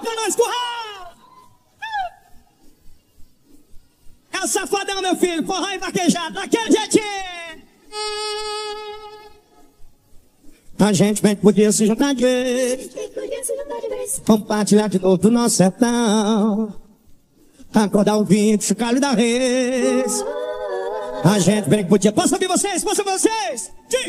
pra nós, curral! É o safadão, meu filho, forró e vaquejado, daquele jeitinho! A gente bem que podia se juntar de vez, compartilhar de novo do nosso sertão, acordar o vinho, chocalho da res. A gente bem que podia... Posso ouvir vocês? Posso ouvir vocês? Diz!